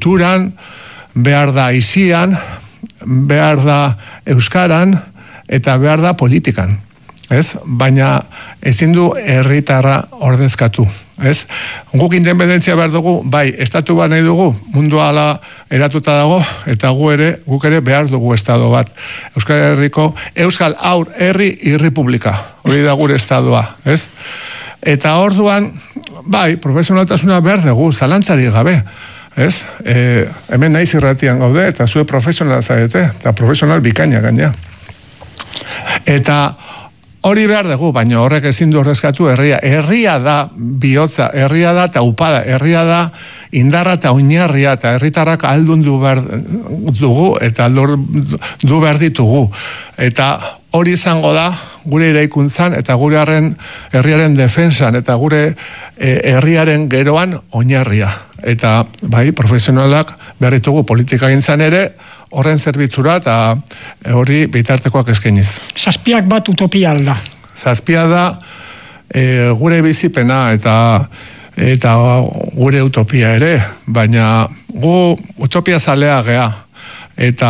kulturan, behar da isian, behar da euskaran, eta behar da politikan. Ez? Baina ezin du herritarra ordezkatu, ez? Guk independentzia behar dugu, bai, estatu bat nahi dugu, mundua ala eratuta dago, eta guk ere behar dugu estado bat. Euskal Haur Herri Irrepublika, hori da gure estadoa, ez? Eta orduan, bai, profesionaltasuna behar dugu, zalantzari gabe, ez? Hemen naiz irratian gaude, eta zue profesional zarete, eta profesional bikaina gaina. Eta hori behar dugu, baina horrek ezin du ordezkatu herria. Herria da bihotza, herria da taupada, herria da indarra eta oinarria, eta herritarrak aldundu behar dugu, eta du behar ditugu. Eta hori izango da gure eraikuntzan, eta gure herriaren defensan, eta gure herriaren geroan oinarria. Eta bai, profesionalak behar ditugu politikagintzan ere, horren zerbitzura eta hori bitartekoak eskainiz. Zazpiak bat utopia alda. Zazpia da gure bizipena eta gure utopia ere, baina gu utopia zalea gea. Eta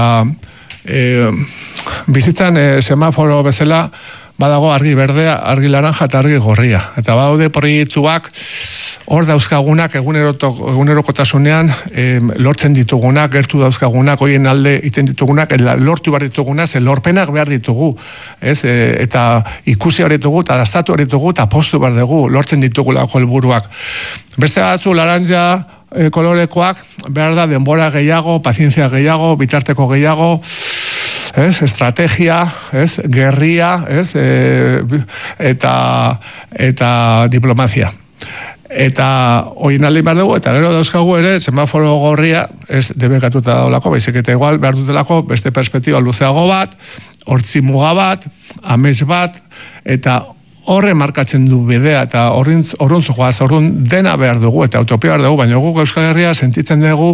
bizitzan semaforo bezala badago argi berdea, argi laranja eta argi gorria. Eta badaude proiektuak hor dauzkagunak egunerokotasunean lortzen ditugunak, gertu dauzkagunak, hoien alde iten ditugunak, lortu behar ditugunak, lorpenak behar ditugu, eta ikusi behar ditugu, eta dastatu behar ditugu, eta postu behar dugu, lortzen ditugulako helburuak. Beste batzu, laranja kolorekoak, behar da denbora gehiago, pazientzia gehiago, bitarteko gehiago, estrategia, gerria, eta diplomazia. Eta horien alde behar dugu, eta gero dauzkagu ere, semaforo gorria ez debekatuta daulako, baizik eta igual behar dutelako beste perspektiba luzeago bat, hortzi muga bat, amets bat, eta horre markatzen du bidea, eta horren zuhoaz, horren dena behar dugu, eta utopia behar dugu, baina guk Euskal Herria sentitzen dugu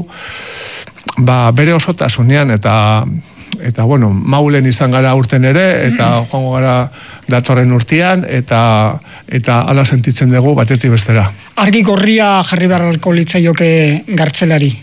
bere osotasunean, eta bueno, maulen izan gara urten ere, eta joango gara datorren urtean, eta hala sentitzen dugu batetik bestera. Argi gorria jarri beharreko litzaioke gartzelari?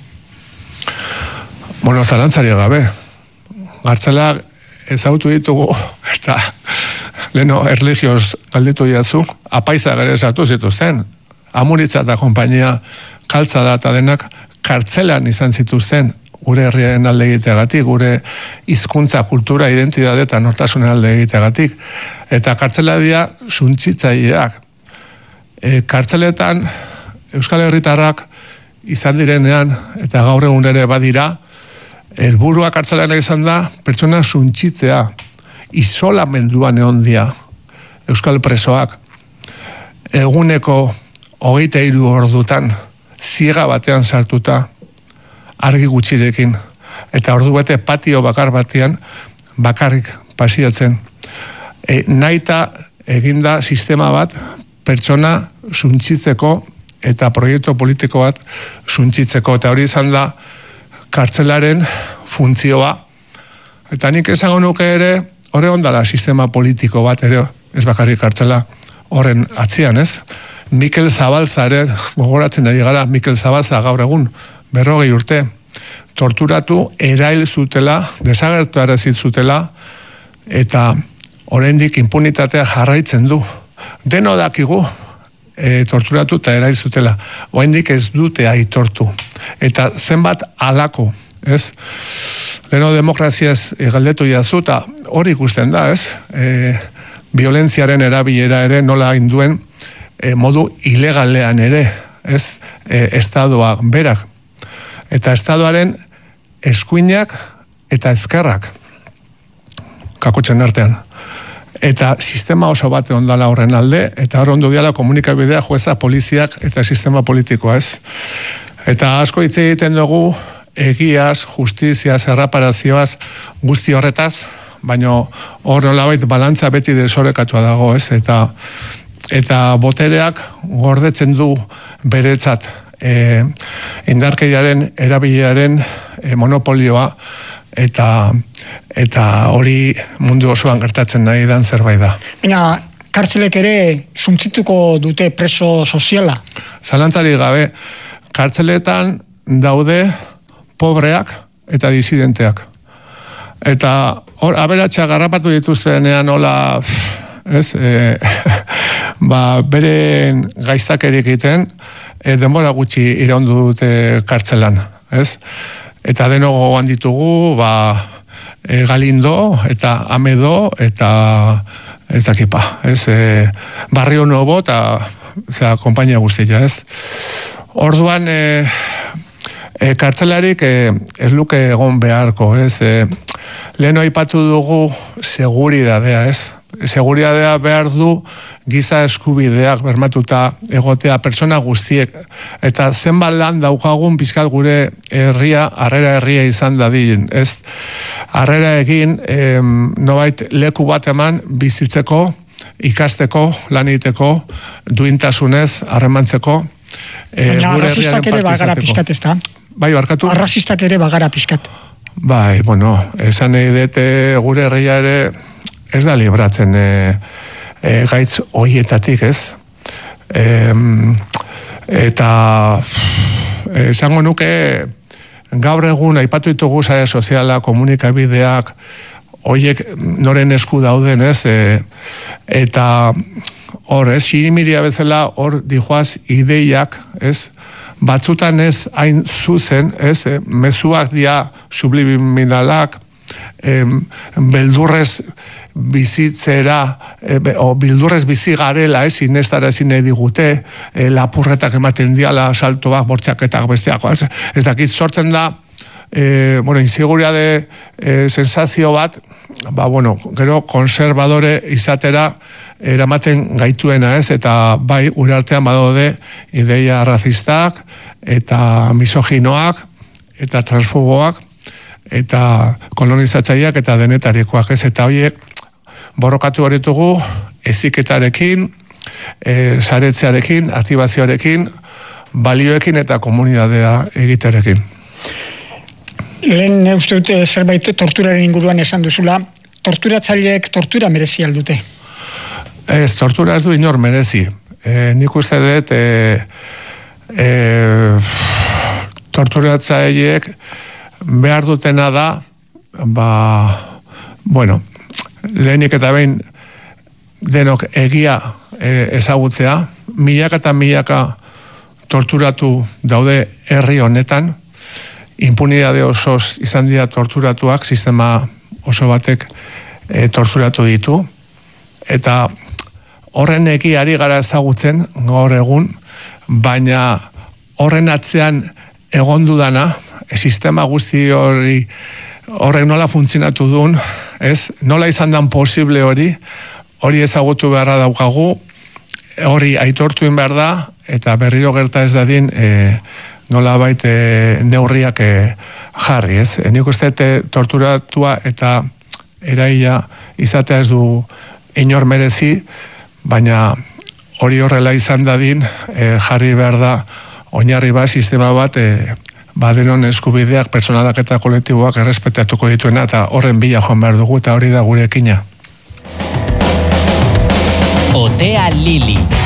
Bueno, zalantzari gabe. Gartzelak ezagutu ditugu, eta leno erlijioz galditu jazu, apaiza gare sartu zituzten, Amuritza eta kompainia, kaltza da eta denak, kartzelan izan zituzten, gure herriaren alde egiteagatik, gure hizkuntza, kultura, identitate eta nortasunen alde egiteagatik. Eta kartzela dira suntsitzaileak. Kartzeletan Euskal Herritarrak izan direnean, eta gaur egun ere badira, helburua kartzelean izan da, pertsona suntsitzea, isolamenduan egon dira Euskal presoak. Eguneko 23 ordutan, ziega batean sartuta, argi gutxirekin, eta ordu bete patio bakar batean bakarrik pasiatzen. Naita eginda sistema bat pertsona suntsitzeko eta proiektu politiko bat suntsitzeko, eta hori izan da kartzelaren funtzioa. Eta nik esango nuke ere, horre ondala sistema politiko bat ere, ez bakarrik kartzela horren atzian, ez? Mikel Zabalza ere, gogoratzen ari gara, Mikel Zabalza gaur egun, 40 urte, torturatu, erail zutela, desagertarazi zutela, eta oraindik inpunitatea jarraitzen du. Deno dakigu, torturatu eta erail zutela. Oraindik ez dute aitortu. Eta zenbat alako, ez? Deno demokraziaz galdetu jazu, eta hori ikusten da, ez? Violentziaren erabilera ere nola induen modu ilegalean ere, ez? Estadoak berak. Eta estadoaren eskuinak eta ezkerrak kakotzen artean. Eta sistema oso bate ondala horren alde, eta hor ondo diala komunikabidea jueza, poliziak eta sistema politikoa, ez? Eta asko hitz egiten dugu egiaz, justiziaz, erreparazioaz, guzti horretaz, baina hor nolabait balantza beti desorekatua dago, ez? Eta botereak gordetzen du beretzat indarkeriaren erabilearen monopolioa, eta hori mundu osoan gertatzen nahi dan zerbait da. Baina kartzelek ere suntzituko dute preso soziala? Zalantzari gabe, kartzeletan daude pobreak eta disidenteak. Eta hor, aberatsa garrapatu dituztenean hola, ez, beren gaiztakerik egiten, denbora gutxi iraundu dute kartzelan, ez? Eta deno gogoan ditugu, Galindo, eta Amedo, eta ez dakipa, ez? Barrio Novo, eta kompainia guztia, ez? Orduan, kartzelarik ez luke egon beharko, ez? Lehen aipatu dugu seguridadea, ez? Seguridadea behar du giza eskubideak bermatuta egotea pertsona guztiek. Eta zenbat lan daukagun pizkat gure herria, harrera herria izan dadin, ez? Harrera egin, nobait leku bat eman bizitzeko, ikasteko, lan egiteko, duintasunez, harremantzeko, baina arrazistak ere bagara pixkat, ez da? Bai, barkatu? Arrazistak ere bagara pixkat. Bai, bueno, esan nahi dut gure herria ere ez da libratzen gaitz horietatik, ez? Eta esango nuke gaur egun aipatu ditugu sare soziala, komunikabideak, horiek noren esku dauden, ez? Eta hor, ez? Xirimiria bezala hor dijoaz ideiak, ez? Batzutan ez hain zuzen, ez? Mezuak dia subliminalak, beldurrez bizitzera, o bildurrez bizi garela, sinestara ezin digute, lapurretak ematen diala, saltoak, bortxaketak, besteak, ez dakit sortzen da, inseguriade sensazio bat, gero konservadore izatera eramaten gaituena, ez, eta bai, ure artean badaude ideia razistak, eta misoginoak, eta transfoboak, eta kolonizatzaileak eta denetarikoak, ez, eta horiek borrokatu horitugu heziketarekin, saretzearekin, aktibazioarekin, balioekin eta komunidadea egiterekin. Lehen uste dute zerbait torturaren inguruan esan duzula, torturatzaileek tortura merezi aldute? Ez, tortura ez du inor merezi. Nik uste dut torturatzaileek behar dutena da, lehenik eta behin denok egia ezagutzea, milaka eta milaka torturatu daude herri honetan, impunidade osoz izan dira torturatuak, sistema oso batek torturatu ditu, eta horren egiari gara ezagutzen gaur egun, baina horren atzean egondu dana, sistema guzti horrek nola funtzionatu duen, ez? Nola izan dan posible hori ezagutu beharra daukagu, hori aitortuen behar da, eta berriro gerta ez dadin nola baita neurriak jarri, ez? Nik uste torturatua eta eraila izatea ez du inor merezi, baina hori horrela izan dadin jarri behar da oinarri bat, sistema bat, badenon eskubideak, personalak eta kolektiboak errespetatuko dituena, eta horren bila joan behar dugu, eta hori da gurekina. Otea Lili.